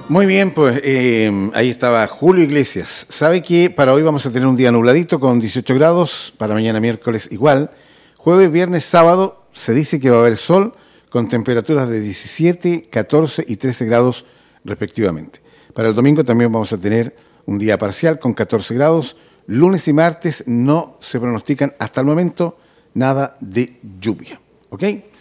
Muy bien, pues ahí estaba Julio Iglesias. ¿Sabe que para hoy vamos a tener un día nubladito con 18 grados? Para mañana miércoles igual. Jueves, viernes, sábado se dice que va a haber sol con temperaturas de 17, 14 y 13 grados respectivamente. Para el domingo también vamos a tener un día parcial con 14 grados. Lunes y martes no se pronostican hasta el momento nada de lluvia. ¿Ok?